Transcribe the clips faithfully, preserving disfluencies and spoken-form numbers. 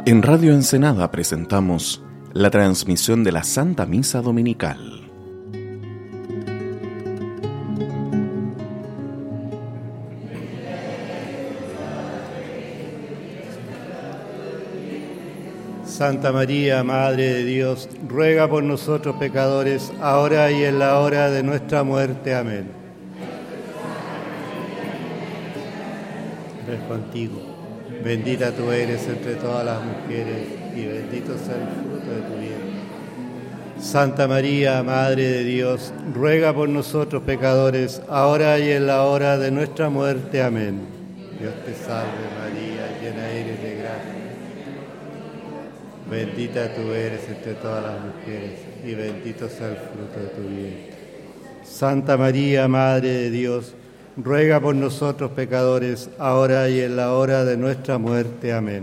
En Radio Ensenada presentamos la transmisión de la Santa Misa Dominical. Santa María, Madre de Dios, ruega por nosotros pecadores, ahora y en la hora de nuestra muerte. Amén. Es contigo. Bendita tú eres entre todas las mujeres, y bendito sea el fruto de tu vientre. Santa María, Madre de Dios, ruega por nosotros pecadores, ahora y en la hora de nuestra muerte. Amén. Dios te salve María, llena eres de gracia. Bendita tú eres entre todas las mujeres, y bendito sea el fruto de tu vientre. Santa María, Madre de Dios, ruega por nosotros pecadores, ahora y en la hora de nuestra muerte. Amén.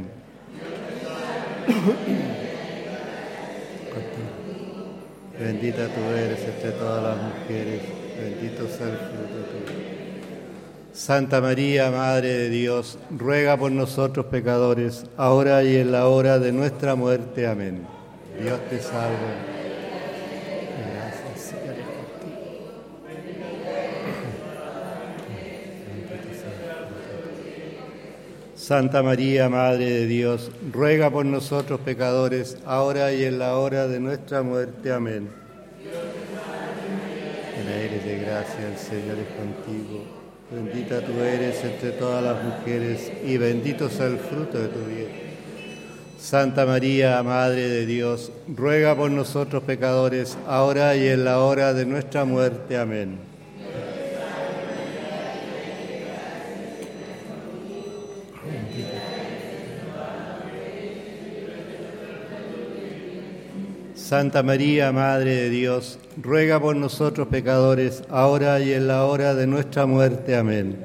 Bendita tú eres entre todas las mujeres, bendito sea el fruto de tu vientre. Santa María, Madre de Dios, ruega por nosotros pecadores, ahora y en la hora de nuestra muerte. Amén. Dios te salve. Gracias, Señor, es contigo. Santa María, Madre de Dios, ruega por nosotros pecadores, ahora y en la hora de nuestra muerte. Amén. Llena eres de gracia, el Señor es contigo. Bendita tú eres entre todas las mujeres, y bendito sea el fruto de tu vientre. Santa María, Madre de Dios, ruega por nosotros pecadores, ahora y en la hora de nuestra muerte. Amén. Santa María, Madre de Dios, ruega por nosotros pecadores, ahora y en la hora de nuestra muerte. Amén.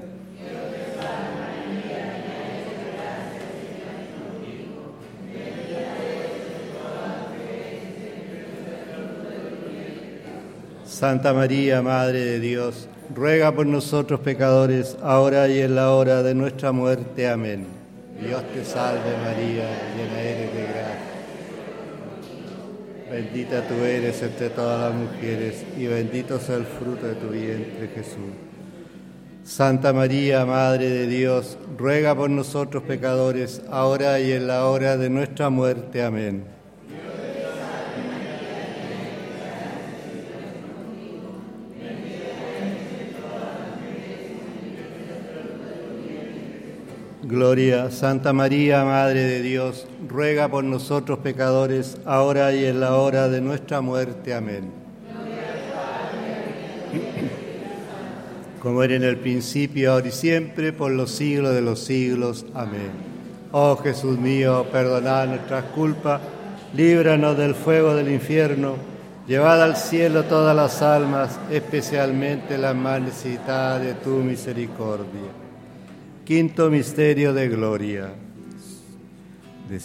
Santa María, Madre de Dios, ruega por nosotros pecadores, ahora y en la hora de nuestra muerte. Amén. Dios te salve María, llena eres de gracia. Bendita tú eres entre todas las mujeres, y bendito sea el fruto de tu vientre, Jesús. Santa María, Madre de Dios, ruega por nosotros pecadores, ahora y en la hora de nuestra muerte. Amén. Gloria, Santa María, Madre de Dios, ruega por nosotros pecadores, ahora y en la hora de nuestra muerte. Amén. Como era en el principio, ahora y siempre, por los siglos de los siglos. Amén. Oh Jesús mío, perdonad nuestras culpas, líbranos del fuego del infierno, llevad al cielo todas las almas, especialmente las más necesitadas de tu misericordia. Quinto misterio de gloria.